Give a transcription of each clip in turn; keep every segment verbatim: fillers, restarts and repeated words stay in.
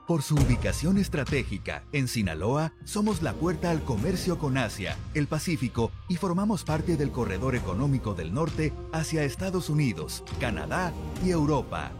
Por su ubicación estratégica, en Sinaloa, somos la puerta al comercio con Asia, el Pacífico y formamos parte del corredor económico del norte hacia Estados Unidos, Canadá y Europa.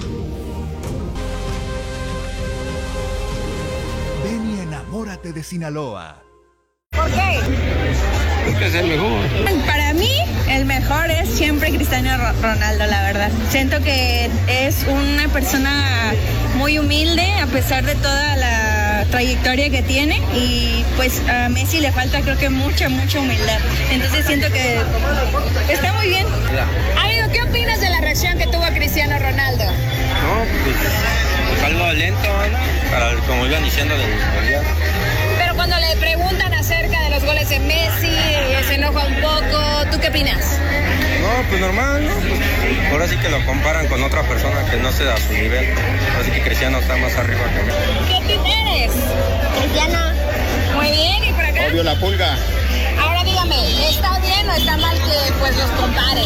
Ven y enamórate de Sinaloa. ¿Por qué? Porque es el mejor. Para mí, el mejor es siempre Cristiano Ronaldo, la verdad. Siento que es una persona muy humilde, a pesar de toda la trayectoria que tiene. Y pues a Messi le falta, creo que, mucha, mucha humildad. Entonces siento que está muy bien. Amigo, ¿qué opinas de la reacción que tuvo Cristiano Ronaldo? No, pues, pues algo lento, ¿no? Para, como iban diciendo del mundial. Pero cuando le preguntan acerca de los goles de Messi, se enoja un poco. ¿Tú qué opinas? No, pues normal, ¿no? Pues, ahora sí que lo comparan con otra persona que no se da su nivel. Así que Cristiano está más arriba que Messi. ¿Qué team eres? Cristiano. Muy bien, ¿y por acá? Obvio, la Pulga. Ahora dígame, ¿está bien o está mal que pues los comparen?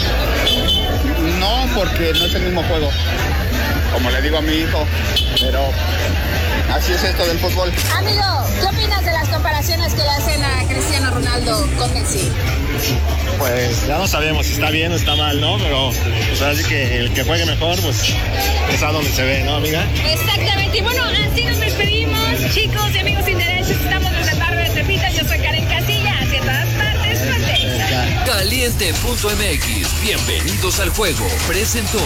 No, porque no es el mismo juego, como le digo a mi hijo, pero así es esto del fútbol. Amigo, ¿qué opinas de las comparaciones que le hacen a Cristiano Ronaldo con Messi? Pues ya no sabemos si está bien o está mal, ¿no? Pero pues así que el que juegue mejor, pues es a donde se ve, ¿no, amiga? Exactamente, y bueno, así nos despedimos, chicos y amigos sin derechos. Estamos desde el barrio de Tepita, yo soy Karen Casilla, hacia todas partes, fuerte. Caliente punto M X, bienvenidos al juego, presentó.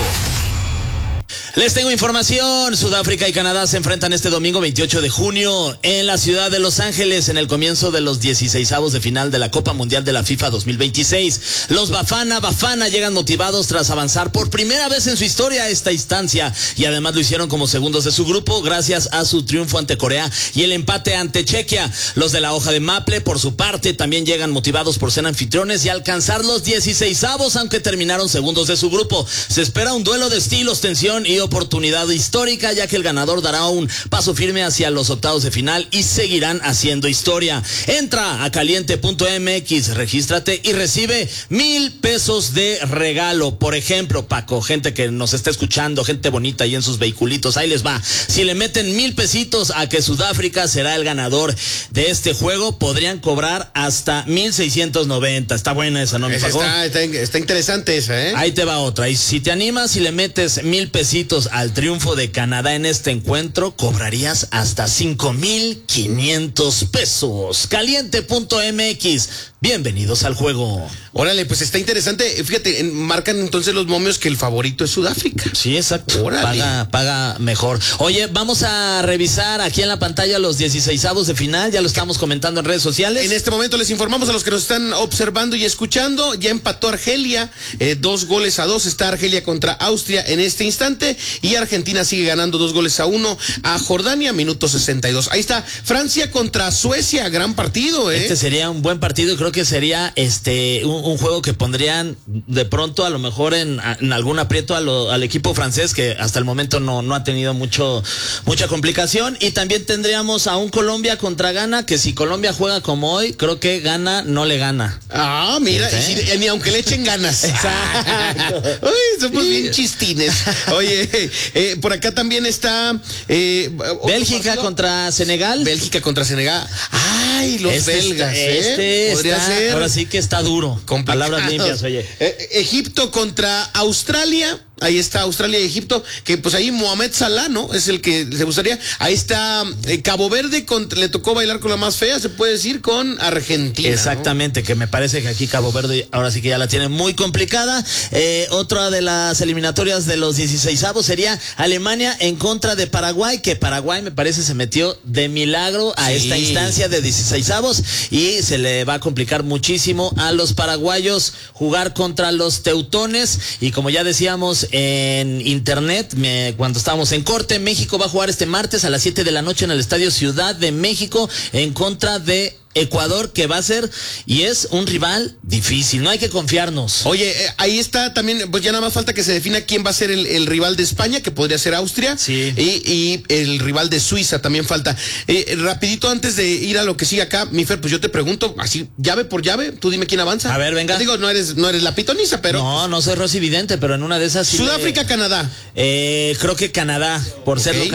Les tengo información. Sudáfrica y Canadá se enfrentan este domingo veintiocho de junio en la ciudad de Los Ángeles en el comienzo de los dieciseisavos de final de la Copa Mundial de la FIFA dos mil veintiséis. Los Bafana Bafana llegan motivados tras avanzar por primera vez en su historia a esta instancia y además lo hicieron como segundos de su grupo gracias a su triunfo ante Corea y el empate ante Chequia. Los de la hoja de Maple, por su parte, también llegan motivados por ser anfitriones y alcanzar los dieciseisavos, aunque terminaron segundos de su grupo. Se espera un duelo de estilos, tensión y oportunidad histórica, ya que el ganador dará un paso firme hacia los octavos de final y seguirán haciendo historia. Entra a caliente punto M X, regístrate y recibe mil pesos de regalo. Por ejemplo, Paco, gente que nos está escuchando, gente bonita ahí en sus vehiculitos, ahí les va. Si le meten mil pesitos a que Sudáfrica será el ganador de este juego, podrían cobrar hasta mil seiscientos noventa. Está buena esa, ¿no, mi Paco? Está, está, está interesante esa, ¿eh? Ahí te va otra. Y si te animas y le metes mil pesitos al triunfo de Canadá en este encuentro, cobrarías hasta cinco mil quinientos pesos. Caliente punto M X, bienvenidos al juego. Órale, pues está interesante. Fíjate, marcan entonces los momios que el favorito es Sudáfrica. Sí, exacto. Paga, paga mejor. Oye, vamos a revisar aquí en la pantalla los dieciseisavos de final. Ya lo estamos comentando en redes sociales. En este momento les informamos a los que nos están observando y escuchando. Ya empató Argelia, eh, dos goles a dos. Está Argelia contra Austria en este instante. Y Argentina sigue ganando dos goles a uno a Jordania, minuto sesenta y dos. Ahí está Francia contra Suecia, gran partido, ¿eh? Este sería un buen partido y creo que sería este un, un juego que pondrían de pronto a lo mejor en, en algún aprieto a lo, al equipo francés, que hasta el momento no, no ha tenido mucho mucha complicación. Y también tendríamos a un Colombia contra Ghana, que si Colombia juega como hoy, creo que Ghana no le gana. Ah, mira, ¿sí? y si, ni aunque le echen ganas. Exacto. Uy, somos bien chistines. Oye, eh, por acá también está eh, Bélgica contra Senegal. Bélgica contra Senegal. Ay, los este belgas, está, ¿eh? Este podría está, ser. Ahora sí que está duro. Con palabras limpias, oye. Eh, Egipto contra Australia. Ahí está Australia y Egipto, que pues ahí Mohamed Salah, ¿no? Es el que le gustaría. Ahí está eh, Cabo Verde, contra, le tocó bailar con la más fea, se puede decir, con Argentina. Exactamente, ¿no? Que me parece que aquí Cabo Verde ahora sí que ya la tiene muy complicada. Eh, otra de las eliminatorias de los dieciseisavos sería Alemania en contra de Paraguay, que Paraguay me parece se metió de milagro a sí. esta instancia de dieciseisavos y se le va a complicar muchísimo a los paraguayos jugar contra los teutones. Y como ya decíamos en internet, me, cuando estábamos en corte, México va a jugar este martes a las siete de la noche en el Estadio Ciudad de México en contra de Ecuador, que va a ser y es un rival difícil, no hay que confiarnos. Oye, eh, ahí está también, pues ya nada más falta que se defina quién va a ser el, el rival de España, que podría ser Austria, sí. y, y el rival de Suiza también falta. Eh, rapidito antes de ir a lo que sigue acá, mi Fer, pues yo te pregunto, así, llave por llave, tú dime quién avanza. A ver, venga. Te digo, no eres, no eres la pitoniza, pero... No, no soy Rosy Vidente, pero en una de esas... Sí Sudáfrica, le... Canadá. Eh, creo que Canadá, por okay. ser local.